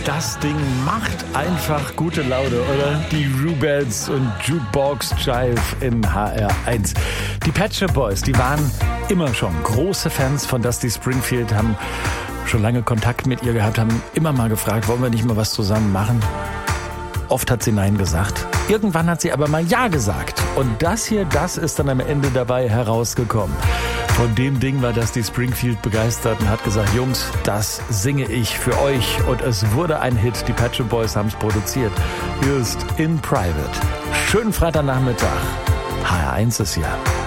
Das Ding macht einfach gute Laune, oder? Die Rubettes und Jukebox Jive in HR1. Die Pet Shop Boys, die waren immer schon große Fans von Dusty Springfield, haben schon lange Kontakt mit ihr gehabt, haben immer mal gefragt, wollen wir nicht mal was zusammen machen? Oft hat sie Nein gesagt. Irgendwann hat sie aber mal Ja gesagt. Und das ist dann am Ende dabei herausgekommen. Von dem Ding war Dusty Springfield begeistert und hat gesagt, Jungs, das singe ich für euch. Und es wurde ein Hit. Die Pet Shop Boys haben es produziert. Hier ist In Private. Schönen Freitagnachmittag. HR1 ist hier.